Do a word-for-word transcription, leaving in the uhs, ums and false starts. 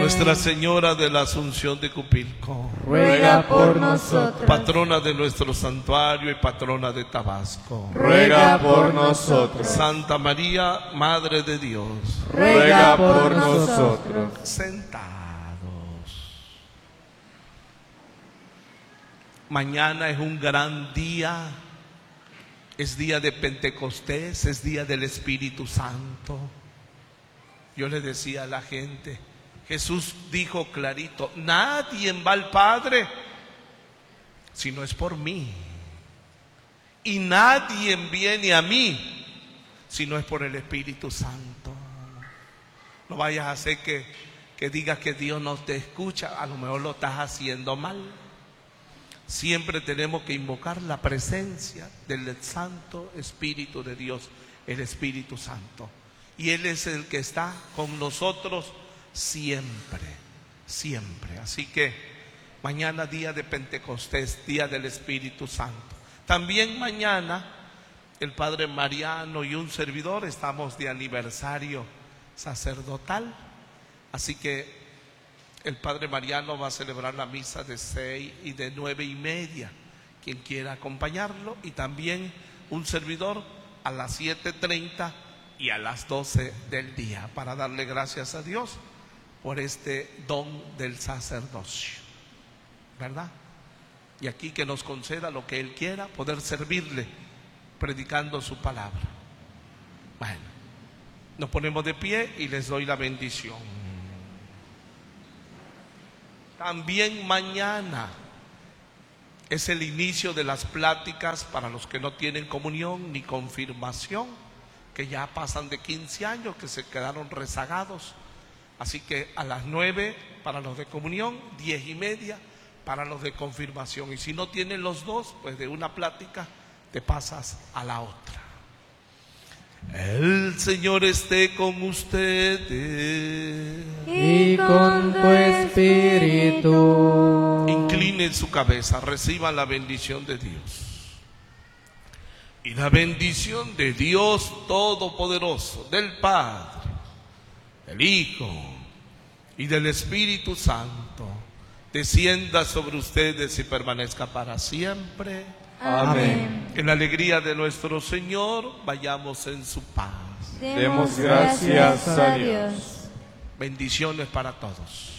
Nuestra Señora de la Asunción de Cupilco, ruega por nosotros. patrona de nuestro santuario y patrona de Tabasco, ruega por nosotros. Santa María, Madre de Dios, ruega por nosotros. Sentados. Mañana es un gran día, es día de Pentecostés, es día del Espíritu Santo. Yo le decía a la gente, Jesús dijo clarito, nadie va al Padre si no es por mí. Y nadie viene a mí si no es por el Espíritu Santo. No vayas a hacer que, que digas que Dios no te escucha, a lo mejor lo estás haciendo mal. Siempre tenemos que invocar la presencia del Santo Espíritu de Dios, el Espíritu Santo. Y Él es el que está con nosotros siempre, siempre. Así que mañana día de Pentecostés, día del Espíritu Santo. También mañana el Padre Mariano y un servidor estamos de aniversario sacerdotal. Así que el Padre Mariano va a celebrar la misa de seis y de nueve y media. Quien quiera acompañarlo. Y también un servidor a las siete treinta y a las doce del día, para darle gracias a Dios por este don del sacerdocio, ¿verdad? Y aquí que nos conceda lo que Él quiera, poder servirle predicando su palabra. Bueno, nos ponemos de pie y les doy la bendición. También mañana es el inicio de las pláticas para los que no tienen comunión ni confirmación, que ya pasan de quince años, que se quedaron rezagados. Así que a las nueve para los de comunión, diez y media para los de confirmación. Y si no tienen los dos, pues de una plática te pasas a la otra. El Señor esté con ustedes y con tu espíritu. Inclinen su cabeza, reciban la bendición de Dios. Y la bendición de Dios Todopoderoso, del Padre, del Hijo y del Espíritu Santo, descienda sobre ustedes y permanezca para siempre. Amén. En la alegría de nuestro Señor, vayamos en su paz. Demos gracias a Dios. Bendiciones para todos.